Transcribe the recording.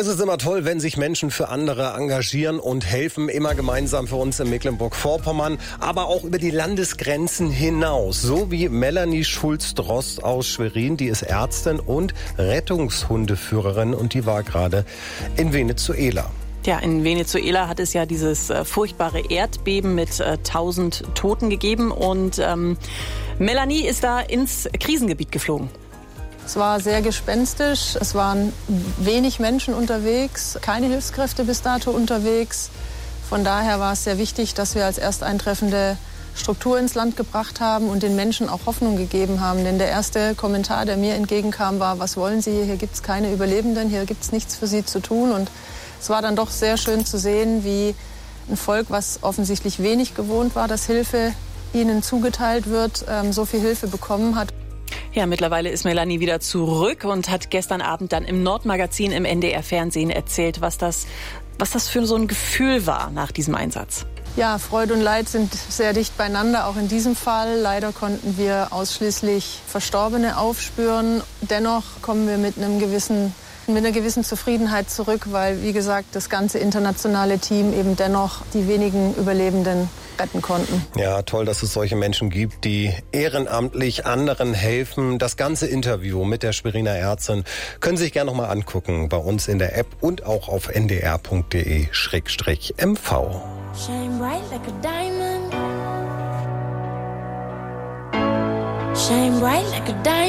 Es ist immer toll, wenn sich Menschen für andere engagieren und helfen, immer gemeinsam für uns in Mecklenburg-Vorpommern, aber auch über die Landesgrenzen hinaus. So wie Melanie Schulz-Drost aus Schwerin, die ist Ärztin und Rettungshundeführerin und die war gerade in Venezuela. Ja, in Venezuela hat es ja dieses furchtbare Erdbeben mit 1000 Toten gegeben und Melanie ist da ins Krisengebiet geflogen. Es war sehr gespenstisch, es waren wenig Menschen unterwegs, keine Hilfskräfte bis dato unterwegs. Von daher war es sehr wichtig, dass wir als ersteintreffende Struktur ins Land gebracht haben und den Menschen auch Hoffnung gegeben haben. Denn der erste Kommentar, der mir entgegenkam, war: Was wollen Sie? Hier gibt es keine Überlebenden, hier gibt es nichts für Sie zu tun. Und es war dann doch sehr schön zu sehen, wie ein Volk, was offensichtlich wenig gewohnt war, dass Hilfe ihnen zugeteilt wird, so viel Hilfe bekommen hat. Ja, mittlerweile ist Melanie wieder zurück und hat gestern Abend dann im Nordmagazin im NDR-Fernsehen erzählt, was das für so ein Gefühl war nach diesem Einsatz. Ja, Freude und Leid sind sehr dicht beieinander, auch in diesem Fall. Leider konnten wir ausschließlich Verstorbene aufspüren. Dennoch kommen wir mit einer gewissen Zufriedenheit zurück, weil, wie gesagt, das ganze internationale Team eben dennoch die wenigen Überlebenden retten konnten. Ja, toll, dass es solche Menschen gibt, die ehrenamtlich anderen helfen. Das ganze Interview mit der Schweriner Ärztin können Sie sich gerne noch mal angucken bei uns in der App und auch auf ndr.de/mv. Shine bright like a diamond. Shine bright like a diamond.